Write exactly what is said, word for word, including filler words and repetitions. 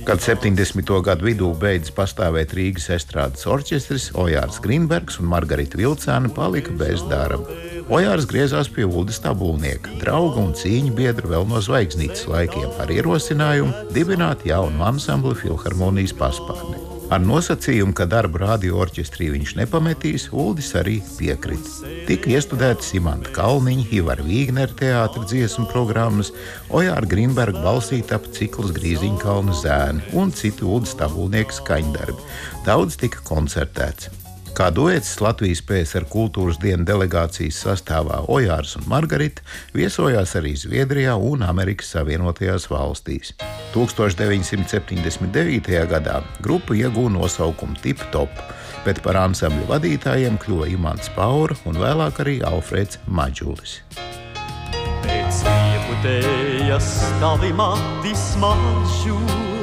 Kad septiņdesmito gadu vidū beidz pastāvēt Rīgas estrādes orķestris, Ojārs Grīnbergs un Margarita Vilcēna palika bez darba. Ojārs griezās pie Uldis Tabulnieka, drauga un cīņu biedra vēl no Zvaigznītes laikiem, ar ierosinājumu dibināt jaunu ansambli Filharmonijas paspārni. Ar nosacījumu, ka darbu radio orķestrī viņš nepametīs, Uldis arī piekrita. Tika iestudētas Imanta Kalniņa, Ivara Vīgnera teātra dziesmu programmas, Ojāra Grīnberga balsī tapa cikls Grīziņkalna zēni un citu Uldis Tabulnieka skaņdarbi. Daudz tika koncertēts. Kā duets Latvijas P S R kultūras dienu delegācijas sastāvā Ojārs un Margarita viesojās arī Zviedrijā un Amerikas Savienotajās valstīs. deviņdesmit septiņdesmit devītajā gadā grupa iegūta nosaukumu Tip Top, bet par ansambļu vadītājiem kļuva Imants Paura un vēlāk arī Alfrēds Maģulis. Pēc ieputējas tavi mati smaržu